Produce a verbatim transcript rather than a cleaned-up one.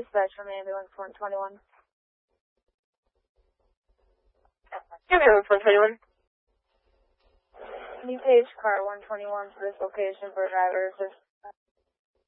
dispatch from ambulance one twenty-one. Ambulance one twenty-one. Can you page car one twenty-one to this location for a driver assist?